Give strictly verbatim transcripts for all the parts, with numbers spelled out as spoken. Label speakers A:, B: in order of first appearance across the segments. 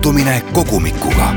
A: kohtumine kogumikuga.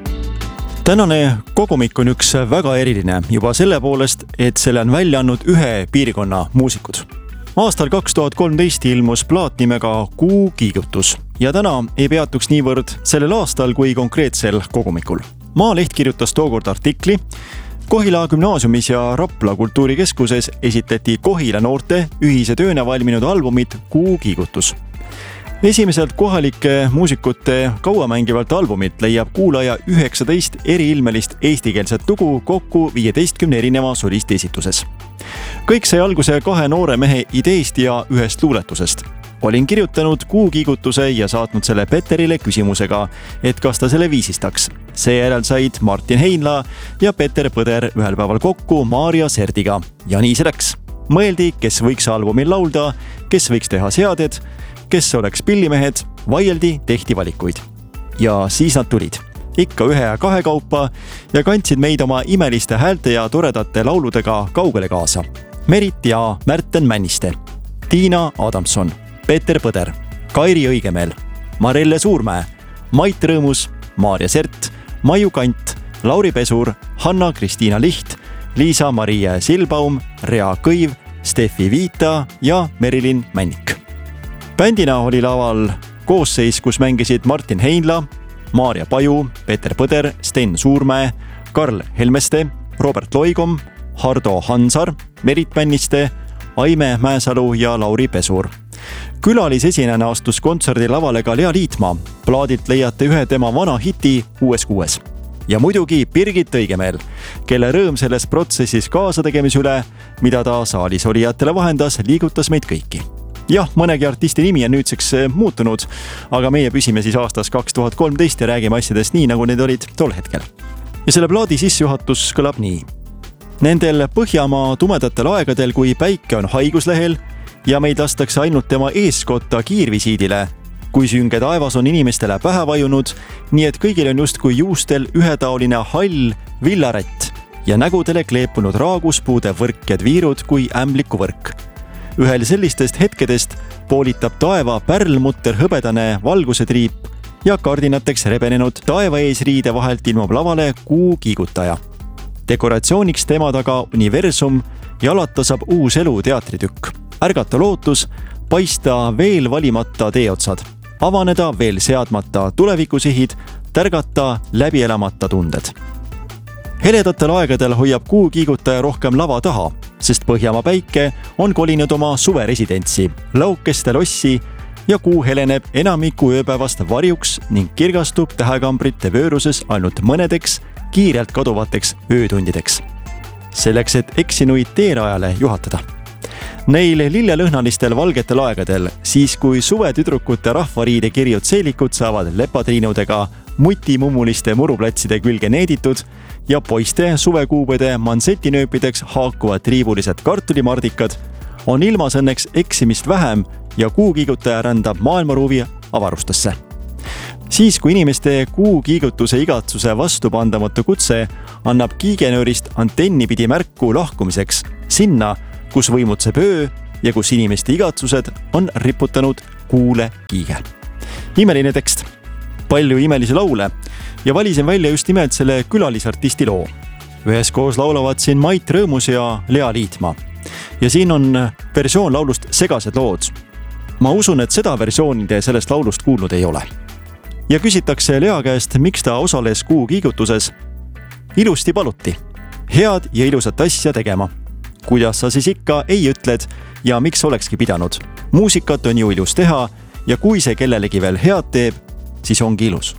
B: Tänane kogumik on üks väga eriline juba selle poolest, et selle on välja andnud ühe piirkonna muusikud. Aastal kaks tuhat kolmteist ilmus plaat nimega Kuu kiigutus ja täna ei peatuks niivõrd sellel aastal kui konkreetsel kogumikul. Maaleht kirjutas tookord artikli. Kohila gümnaasiumis ja Rapla kultuurikeskuses esitleti Kohila noorte ühise tööna valminud albumit Kuu kiigutus. Esimeselt kohalike muusikute kauamängivalt albumit leiab kuulaja üheksateist eriilmelist eestikeelset lugu kokku viieteistkümne erineva solisti esituses. Kõik sai alguse kahe noore mehe ideest ja ühest luuletusest. Olin kirjutanud Kuu kiigutuse ja saatnud selle Peterile küsimusega, et kas ta selle viisistaks. Seejärel said Martin Heinla ja Peter Põder ühel päeval kokku Maarja Serdiga ja nii see läks. Mõeldi, kes võiks albumil laulda, kes võiks teha seaded, kes oleks pillimehed, vaieldi, tehti valikuid. Ja siis nad tulid. Ikka ühe ja kahe kaupa ja kandsid meid oma imeliste häälte ja toredate lauludega kaugele kaasa. Merit ja Märten Männiste, Tiina Adamson, Peter Põder, Kairi Õigemeel, Marelle Suurmäe, Mait Rõõmus, Maarja Sert, Maiu Kant, Lauri Pesur, Hanna-Kristiina Liht, Liisa-Marie Silbaum, Rea Kõiv, Steffi Viita ja Merilin Männik. Bändina oli laval koosseis, kus mängisid Martin Heinla, Maarja Paju, Peter Põder, Sten Suurmäe, Karl Helmeste, Robert Loigom, Hardo Hansar, Merit Männiste, Aime Mäesalu ja Lauri Pesur. Külalisesinejana astus kontserdi lavale ka Lea Liitmaa. Plaadilt leiate ühe tema vana hiti Uues kuues. Ja muidugi Birgit Õigemeel, kelle rõõm selles protsessis kaasategemise üle, mida ta saalis olijatele vahendas, liigutas meid kõiki. Jah, mõnegi artisti nimi on nüüdseks muutunud, aga meie püsime siis aastas kaks tuhat kolmteist ja räägime asjadest nii, nagu need olid tol hetkel. Ja selle plaadi sissejuhatus kõlab nii. Nendel Põhjamaa tumedatel aegadel, kui päike on haiguslehel ja meid lastakse ainult tema eeskotta kiirvisiidile, kui sünge taevas on inimestele pähe vajunud, nii et kõigil on justkui juustel ühetaoline hall villarätt ja nägudele kleepunud raaguspuude võrked viirud kui ämbliku võrk. Ühel sellistest hetkedest poolitab taeva pärlmutter hõbedane valguse triip ja kardinateks rebenenud taeva eesriide vahelt ilmub lavale Kuu kiigutaja. Dekoratsiooniks tema taga universum ja alata saab uus elu teatritükk. Ärgata lootus, paista veel valimata teeotsad, avaneda veel seadmata tulevikusihid, tärgata läbi elamata tunded. Heledatel aegadel hoiab Kuu kiigutaja rohkem lava taha, sest Põhjamaa päike on kolinud oma suveresidentsi, laukeste lossi ja Kuu heleneb enamiku ööpäevast varjuks ning kirgastub tähekambrite vööruses ainult mõnedeks kiirelt kaduvateks öötundideks. Selleks, et eksinuid teerajale juhatada. Neil lillelõhnalistel valgetel aegadel, siis kui suvetüdrukute rahvariide kirjud seelikud saavad lepatriinudega mutimummuliste muruplatside külge needitud ja poiste suvekuubede mansetinööpideks haakuvad triibulised kartulimardikad, on ilmas õnneks eksimist vähem ja Kuu kiigutaja rändab maailmaruuvi avarustesse. Siis, kui inimeste Kuu kiigutuse igatsuse vastupandamatu kutse annab kiigenöörist antenni pidi märku lahkumiseks sinna, kus võimutseb öö ja kus inimeste igatsused on riputanud Kuule kiige. Imeline tekst. Palju imelisi laule ja valisin välja just nimelt selle külalisartisti loo. Üheskoos laulavad siin Mait Rõõmus ja Lea Liitmaa. Ja siin on versioon laulust Segased lood. Ma usun, et seda versiooni te sellest laulust kuulnud ei ole. Ja küsitakse Lea käest, miks ta osales Kuu kiigutuses. Ilusti paluti. Head ja ilusat asja tegema. Kuidas sa siis ikka ei ütled ja miks olekski pidanud? Muusikat on ju ilus teha ja kui see kellelegi veel head teeb, siis ongi ilus.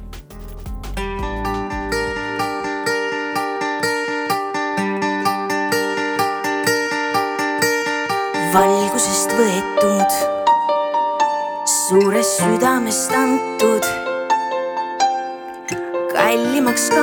C: Valgusest võetud, suures südamest antud, kallimaks